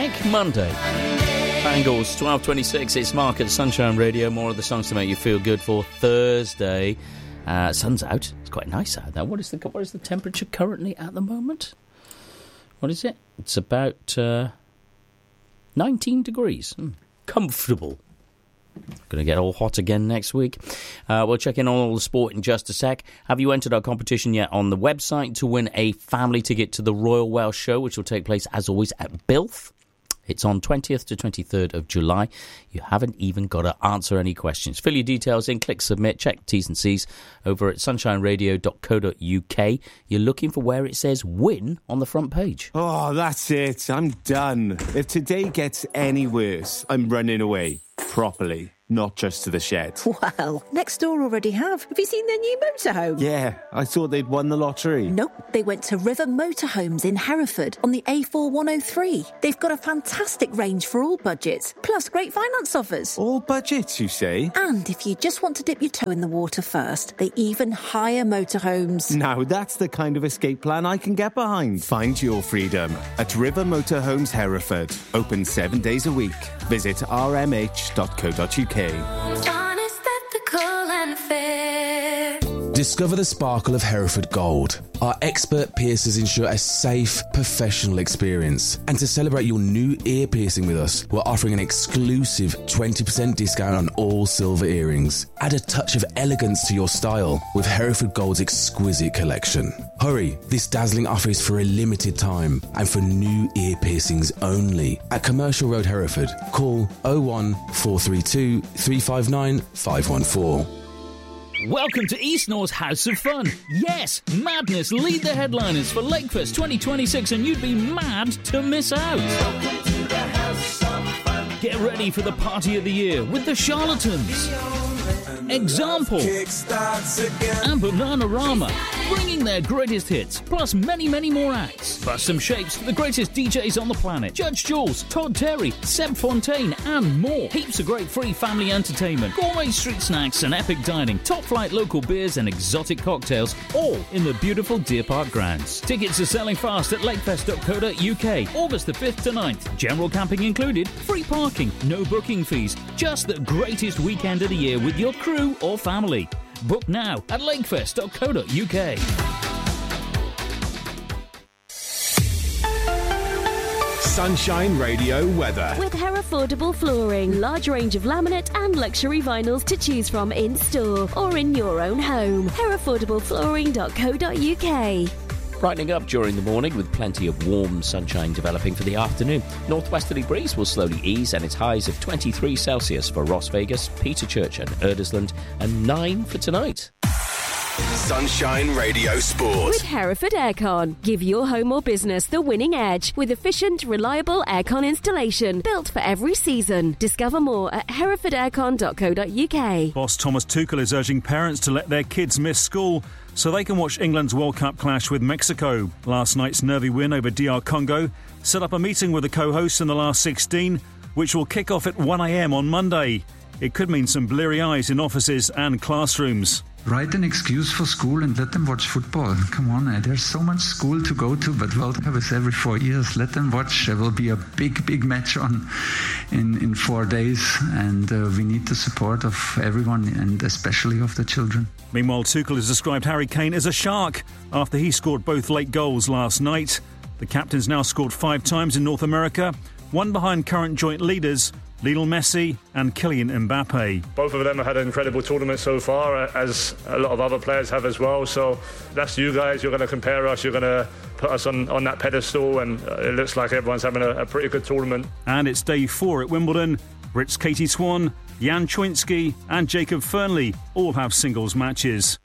Manic Monday. Bangles, 12:26. It's Mark at Sunshine Radio. More of the songs to make you feel good for Thursday. Sun's out. It's quite nice out there. What is the temperature currently at the moment? What is it? It's about 19 degrees. Comfortable. Going to get all hot again next week. We'll check in on all the sport in just a sec. Have you entered our competition yet on the website to win a family ticket to the Royal Welsh Show, which will take place, as always, at Bilth? It's on 20th to 23rd of July. You haven't even got to answer any questions. Fill your details in, click submit, check T's and C's over at sunshineradio.co.uk. You're looking for where it says win on the front page. Oh, that's it. I'm done. If today gets any worse, I'm running away. Properly. Not just to the shed. Well, next door already have. Have you seen their new motorhome? Yeah, I thought they'd won the lottery. Nope, they went to River Motorhomes in Hereford on the A4103. They've got a fantastic range for all budgets, plus great finance offers. All budgets, you say? And if you just want to dip your toe in the water first, they even hire motorhomes. Now that's the kind of escape plan I can get behind. Find your freedom at River Motorhomes Hereford. Open 7 days a week. Visit rmh.co.uk. Honest, ethical and fair. Discover the sparkle of Hereford Gold. Our expert piercers ensure a safe, professional experience. And to celebrate your new ear piercing with us, we're offering an exclusive 20% discount on all silver earrings. Add a touch of elegance to your style with Hereford Gold's exquisite collection. Hurry, this dazzling offer is for a limited time and for new ear piercings only. At Commercial Road, Hereford, call 01432 359 514. Welcome to East North's House of Fun. Yes, Madness lead the headliners for Lakefest 2026, and you'd be mad to miss out. Welcome to the House of Fun. Get ready for the party of the year with the Charlatans, Example, and Bananarama, bringing their greatest hits, plus many, many more acts. Plus some shapes for the greatest DJs on the planet. Judge Jules, Todd Terry, Seb Fontaine, and more. Heaps of great free family entertainment, gourmet street snacks and epic dining, top-flight local beers and exotic cocktails, all in the beautiful Deer Park grounds. Tickets are selling fast at lakefest.co.uk, August the 5th to 9th. General camping included, free parking, no booking fees. Just the greatest weekend of the year with your crew or family. Book now at lakefest.co.uk. Sunshine Radio weather. With Herefordable Flooring. Large range of laminate and luxury vinyls to choose from in store or in your own home. Herefordableflooring.co.uk. Brightening up during the morning with plenty of warm sunshine developing for the afternoon. Northwesterly breeze will slowly ease and it's highs of 23 Celsius for Ross Vegas, Peterchurch and Erdesland, and 9 for tonight. Sunshine Radio Sport. With Hereford Aircon. Give your home or business the winning edge with efficient, reliable aircon installation built for every season. Discover more at herefordaircon.co.uk. Boss Thomas Tuchel is urging parents to let their kids miss school so they can watch England's World Cup clash with Mexico. Last night's nervy win over DR Congo set up a meeting with the co-hosts in the last 16, which will kick off at 1 a.m. on Monday. It could mean some bleary eyes in offices and classrooms. Write an excuse for school and let them watch football. Come on, there's so much school to go to, but World Cup is every 4 years. Let them watch. There will be a big match on in 4 days, and we need the support of everyone, and especially of the children. Meanwhile, Tuchel has described Harry Kane as a shark after he scored both late goals last night. The captain's now scored 5 times in North America, one behind current joint leaders Lionel Messi and Kylian Mbappe. Both of them have had an incredible tournament so far, as a lot of other players have as well. So that's you guys. You're going to compare us. You're going to put us on that pedestal, and it looks like everyone's having a pretty good tournament. And it's day 4 at Wimbledon. Brits Katie Swan, Jan Choinski and Jacob Fernley all have singles matches.